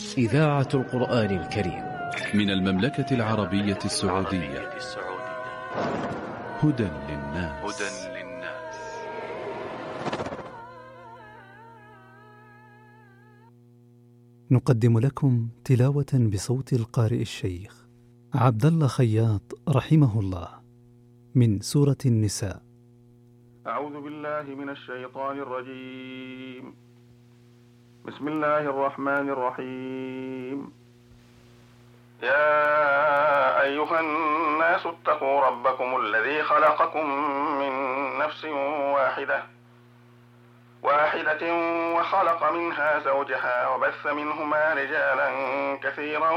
إذاعة القرآن الكريم من المملكة العربية السعودية. هدى للناس. نقدم لكم تلاوة بصوت القارئ الشيخ عبد الله خياط رحمه الله من سورة النساء. أعوذ بالله من الشيطان الرجيم. بسم الله الرحمن الرحيم. يا أيها الناس اتقوا ربكم الذي خلقكم من نفس واحدة وخلق منها زوجها وبث منهما رجالا كثيرا